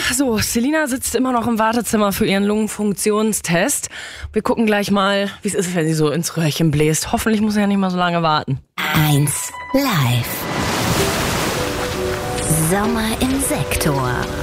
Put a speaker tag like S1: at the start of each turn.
S1: So, Selina sitzt immer noch im Wartezimmer für ihren Lungenfunktionstest. Wir gucken gleich mal, wie es ist, wenn sie so ins Röhrchen bläst. Hoffentlich muss sie ja nicht mal so lange warten.
S2: 1 Live. Sommer im Sektor.